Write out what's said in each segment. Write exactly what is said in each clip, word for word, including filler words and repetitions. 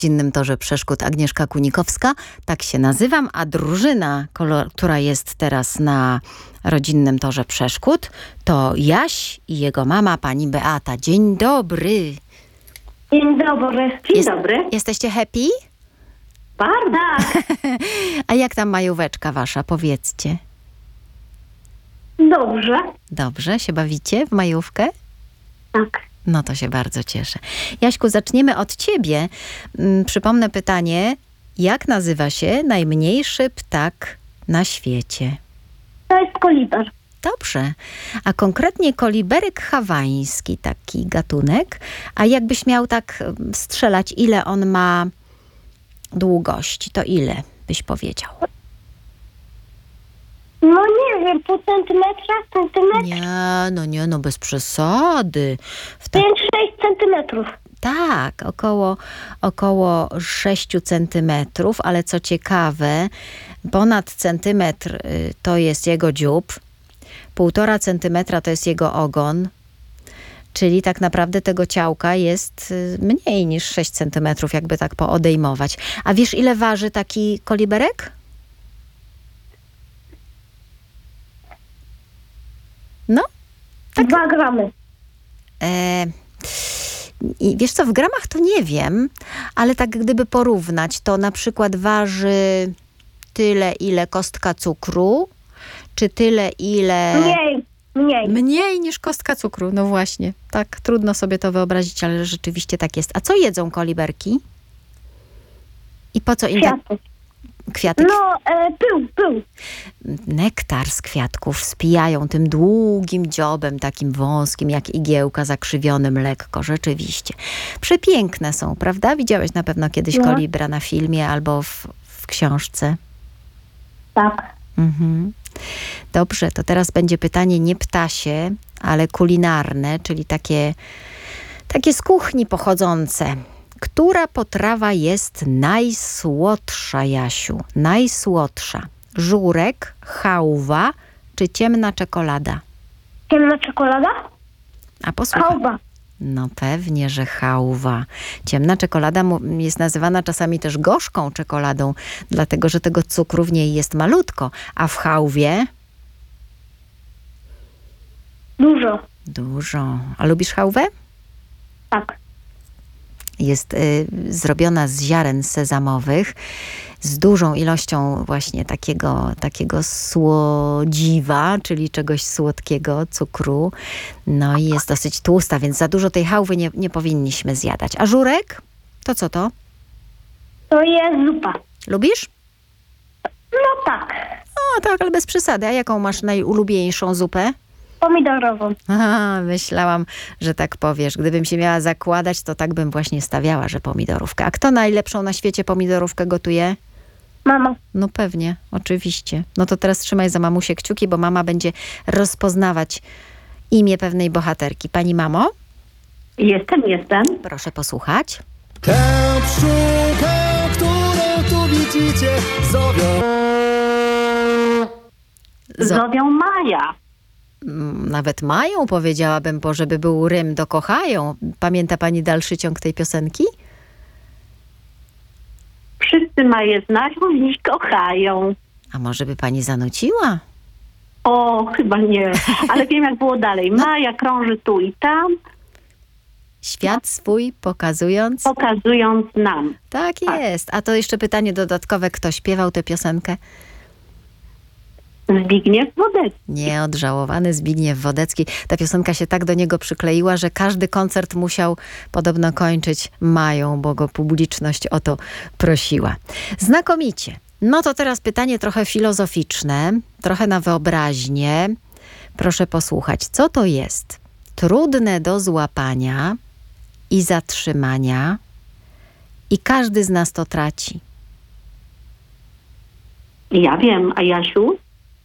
W Rodzinnym Torze Przeszkód Agnieszka Kunikowska, tak się nazywam, a drużyna, która jest teraz na Rodzinnym Torze Przeszkód, to Jaś i jego mama, pani Beata. Dzień dobry. Dzień dobry. Dzień Jest, dobry. Jesteście happy? Bardzo. A jak tam majóweczka wasza, powiedzcie? Dobrze. Dobrze, się bawicie w majówkę? Tak. No to się bardzo cieszę. Jaśku, zaczniemy od ciebie. Mm, Przypomnę pytanie, jak nazywa się najmniejszy ptak na świecie? To jest koliber. Dobrze. A konkretnie koliberek hawański, taki gatunek. A jakbyś miał tak mm, strzelać, ile on ma długości, to ile byś powiedział? No nie wiem, pół centymetra, centymetr? Nie, no nie, no bez przesady. W tak, pięć sześć centymetrów. tak, około, około sześć centymetrów, ale co ciekawe, ponad centymetr y, to jest jego dziób, półtora centymetra to jest jego ogon, czyli tak naprawdę tego ciałka jest y, mniej niż sześć centymetrów, jakby tak poodejmować. A wiesz, ile waży taki koliberek? No, Tak. Dwa gramy. E, I wiesz co, w gramach to nie wiem, ale tak gdyby porównać, to na przykład waży tyle, ile kostka cukru, czy tyle, ile... Mniej, mniej. Mniej niż kostka cukru, no właśnie. Tak, trudno sobie to wyobrazić, ale rzeczywiście tak jest. A co jedzą koliberki? I po co im tak Kwiaty. kwiaty? No, e, pył, pył. Nektar z kwiatków spijają tym długim dziobem, takim wąskim, jak igiełka, zakrzywionym lekko, rzeczywiście. Przepiękne są, prawda? Widziałeś na pewno kiedyś No. kolibra na filmie albo w, w książce. Tak. Mhm. Dobrze, to teraz będzie pytanie nie ptasie, ale kulinarne, czyli takie, takie z kuchni pochodzące. Która potrawa jest najsłodsza, Jasiu? Najsłodsza. Żurek, chałwa czy ciemna czekolada? Ciemna czekolada? A posłuchaj. Chałwa. No pewnie, że chałwa. Ciemna czekolada mu- jest nazywana czasami też gorzką czekoladą, dlatego że tego cukru w niej jest malutko. A w chałwie? Dużo. Dużo. A lubisz chałwę? Tak. Jest y, zrobiona z ziaren sezamowych, z dużą ilością właśnie takiego, takiego słodziwa, czyli czegoś słodkiego, cukru. No i jest dosyć tłusta, więc za dużo tej chałwy nie, nie powinniśmy zjadać. A żurek? To co to? To jest zupa. Lubisz? No tak. O tak, ale bez przesady. A jaką masz najulubieńszą zupę? Pomidorową. Aha, myślałam, że tak powiesz. Gdybym się miała zakładać, to tak bym właśnie stawiała, że pomidorówkę. A kto najlepszą na świecie pomidorówkę gotuje? Mama. No pewnie, oczywiście. No to teraz trzymaj za mamusię kciuki, bo mama będzie rozpoznawać imię pewnej bohaterki. Pani mamo, Jestem, jestem. proszę posłuchać. Tę pszczółkę, którą tu widzicie, zowią. Zo- Zowią Maja. Mm, Nawet mają, powiedziałabym, bo żeby był rym, do kochają. Pamięta pani dalszy ciąg tej piosenki? Wszyscy Maję znają i ich kochają. A może by pani zanuciła? O, chyba nie. Ale wiem, jak było dalej. Maja krąży tu i tam, Świat swój pokazując. pokazując nam. Tak Tak. jest. A to jeszcze pytanie dodatkowe, kto śpiewał tę piosenkę? Zbigniew Wodecki. Nieodżałowany Zbigniew Wodecki. Ta piosenka się tak do niego przykleiła, że każdy koncert musiał podobno kończyć Mają, bo go publiczność o to prosiła. Znakomicie. No to teraz pytanie trochę filozoficzne, trochę na wyobraźnię. Proszę posłuchać, co to jest trudne do złapania i zatrzymania i każdy z nas to traci. Ja wiem, a Jasiu?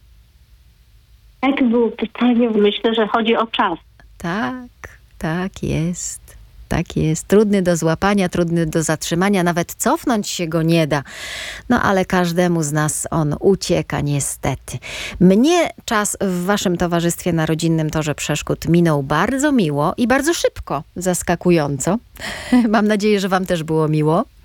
Jak było pytanie? Myślę, że chodzi o czas. Tak, tak jest. Tak jest. Trudny do złapania, trudny do zatrzymania. Nawet cofnąć się go nie da. No ale każdemu z nas on ucieka niestety. Mnie czas w waszym towarzystwie na Rodzinnym Torze Przeszkód minął bardzo miło i bardzo szybko, zaskakująco. Mam nadzieję, że wam też było miło.